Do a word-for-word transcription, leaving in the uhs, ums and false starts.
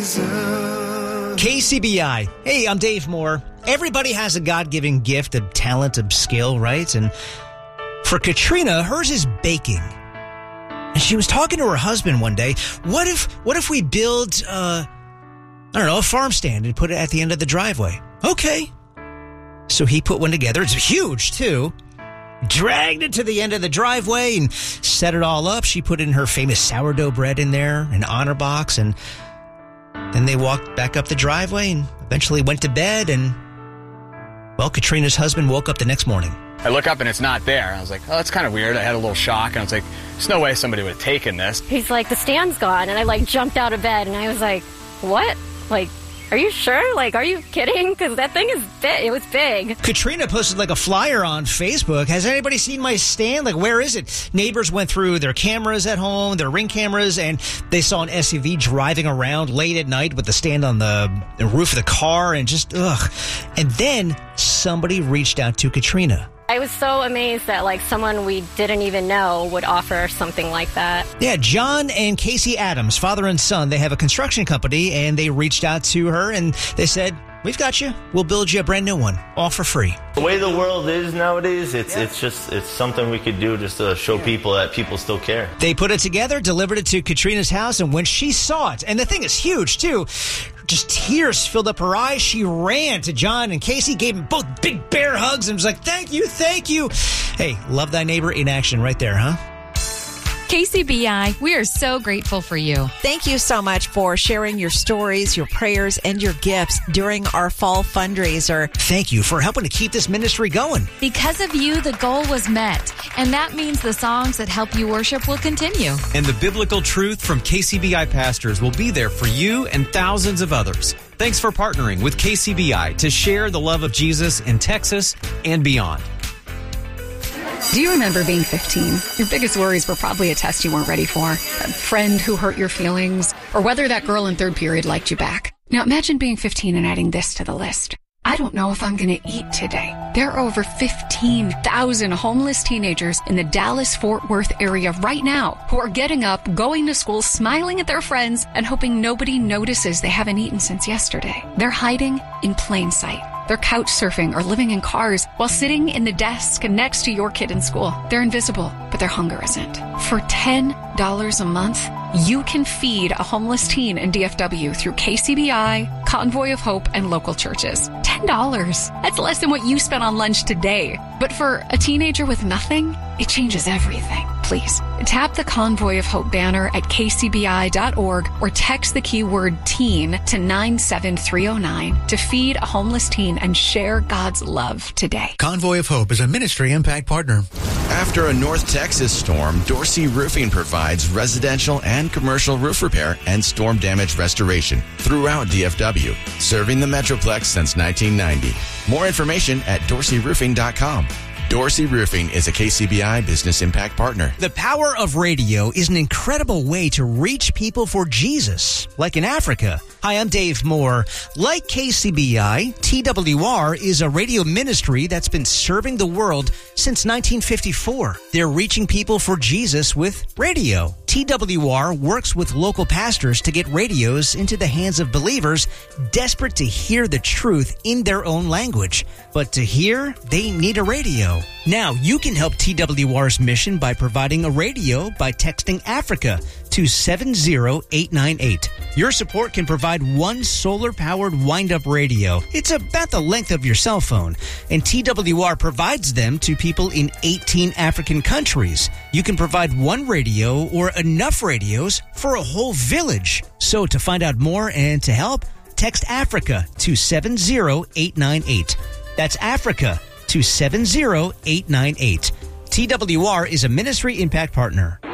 K C B I. Hey, I'm Dave Moore. Everybody has a God-given gift of talent, of skill, right? And for Katrina, hers is baking. And she was talking to her husband one day. What if, what if we build, uh, I don't know, a farm stand and put it at the end of the driveway? Okay. So he put one together. It's huge, too. Dragged it to the end of the driveway and set it all up. She put in her famous sourdough bread in there, an honor box, and then they walked back up the driveway and eventually went to bed. And, well, Katrina's husband woke up the next morning. I look up and it's not there. I was like, oh, that's kind of weird. I had a little shock. And I was like, there's no way somebody would have taken this. He's like, the stand's gone. And I, like, jumped out of bed. And I was like, what? Like, are you sure? Like, are you kidding? Because that thing is big. It was big. Katrina posted like a flyer on Facebook. Has anybody seen my stand? Like, where is it? Neighbors went through their cameras at home, their Ring cameras, and they saw an S U V driving around late at night with the stand on the, the roof of the car and just, ugh. And then somebody reached out to Katrina. I was so amazed that, like, someone we didn't even know would offer something like that. Yeah, John and Casey Adams, father and son, they have a construction company, and they reached out to her, and they said, we've got you. We'll build you a brand new one, all for free. The way the world is nowadays, it's yeah. it's just it's something we could do just to show people that people still care. They put it together, delivered it to Katrina's house, and when she saw it, and the thing is huge, too, just tears filled up her eyes. She ran to John and Casey, gave them both big bear hugs, and was like, thank you, thank you. Hey, love thy neighbor in action right there, huh? K C B I, we are so grateful for you. Thank you so much for sharing your stories, your prayers, and your gifts during our fall fundraiser. Thank you for helping to keep this ministry going. Because of you, the goal was met. And that means the songs that help you worship will continue. And the biblical truth from K C B I pastors will be there for you and thousands of others. Thanks for partnering with K C B I to share the love of Jesus in Texas and beyond. Do you remember being fifteen? Your biggest worries were probably a test you weren't ready for, a friend who hurt your feelings, or whether that girl in third period liked you back. Now imagine being fifteen and adding this to the list. I don't know if I'm going to eat today. There are over fifteen thousand homeless teenagers in the Dallas-Fort Worth area right now who are getting up, going to school, smiling at their friends, and hoping nobody notices they haven't eaten since yesterday. They're hiding in plain sight. They're couch surfing or living in cars while sitting in the desk next to your kid in school. They're invisible, but their hunger isn't. For ten dollars a month, you can feed a homeless teen in D F W through K C B I, Convoy of Hope, and local churches. ten dollars. That's less than what you spent on lunch today. But for a teenager with nothing, it changes everything. Please, tap the Convoy of Hope banner at k c b i dot org or text the keyword teen to nine seven three oh nine to feed a homeless teen and share God's love today. Convoy of Hope is a ministry impact partner. After a North Texas storm, Dorsey Roofing provides residential and commercial roof repair and storm damage restoration throughout D F W, serving the Metroplex since nineteen ninety. More information at dorsey roofing dot com. Dorsey Roofing is a K C B I business impact partner. The power of radio is an incredible way to reach people for Jesus, like in Africa. Hi, I'm Dave Moore. Like K C B I, T W R is a radio ministry that's been serving the world since nineteen fifty-four. They're reaching people for Jesus with radio. T W R works with local pastors to get radios into the hands of believers desperate to hear the truth in their own language. But to hear, they need a radio. Now, you can help T W R's mission by providing a radio by texting Africa to seven zero eight nine eight. Your support can provide one solar-powered wind-up radio. It's about the length of your cell phone, and T W R provides them to people in eighteen African countries. You can provide one radio or enough radios for a whole village. So to find out more and to help, text Africa to seven zero eight nine eight. That's Africa to seven zero eight nine eight. T W R is a ministry impact partner.